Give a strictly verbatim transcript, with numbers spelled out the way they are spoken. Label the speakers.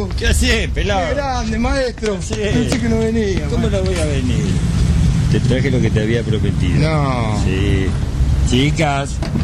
Speaker 1: maestro.
Speaker 2: ¿Qué hacés, pelado?
Speaker 1: Qué grande, maestro.
Speaker 2: Sí.
Speaker 1: Pensé que no venía.
Speaker 2: ¿Cómo no voy a venir? Te traje lo que te había prometido.
Speaker 1: No.
Speaker 2: Sí. Chicas,